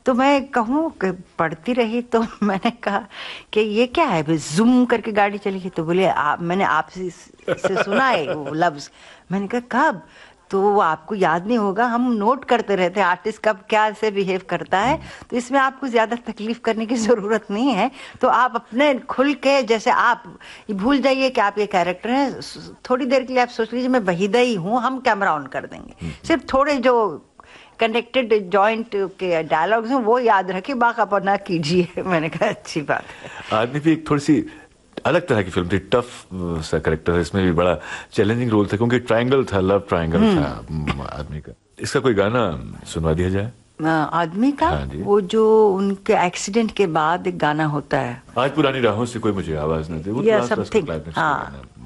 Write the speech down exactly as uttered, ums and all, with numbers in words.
तो मैं कहूँ कि पढ़ती रही तो मैंने कहा कि ये क्या है, जूम करके गाड़ी चली गई। तो बोले आप, मैंने आपसे से सुना है वो लफ्ज। मैंने कहा कब? तो वो आपको याद नहीं होगा, हम नोट करते रहते हैं आर्टिस्ट कब क्या से बिहेव करता है, तो इसमें आपको ज्यादा तकलीफ करने की जरूरत नहीं है। तो आप अपने खुल के, जैसे आप भूल जाइए कि आप ये कैरेक्टर हैं, थोड़ी देर के लिए आप सोच लीजिए मैं वहीदा ही हूँ, हम कैमरा ऑन कर देंगे, सिर्फ थोड़े जो कनेक्टेड जॉइंट के डायलॉग्स हैं वो याद रखे, बाकी अपना कीजिए। मैंने कहा अच्छी बात है। आदमी भी एक थोड़ी सी अलग तरह की फिल्म थी, टफ सा कैरेक्टर है, इसमें भी बड़ा चैलेंजिंग रोल था क्योंकि ट्रायंगल था, लव ट्रायंगल था आदमी का। इसका कोई गाना सुनवा दिया जाए? आदमी का? हाँ जी। वो जो उनके एक्सीडेंट के बाद एक गाना होता है, आज पुरानी राहों से कोई मुझे आवाज न दे, वो या समथिंग, हाँ